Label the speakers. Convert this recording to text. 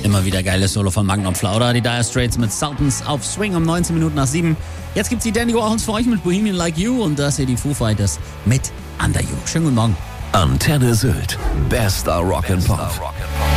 Speaker 1: Immer wieder geiles Solo von Magnum Flauder. Die Dire Straits mit Sultans auf Swing um 19 Minuten nach 7. Jetzt gibt's die Dandy Warhols für euch mit Bohemian Like You und das hier die Foo Fighters mit Under You. Schönen guten Morgen.
Speaker 2: Antenne Sylt. Bester Rock'n'Pop.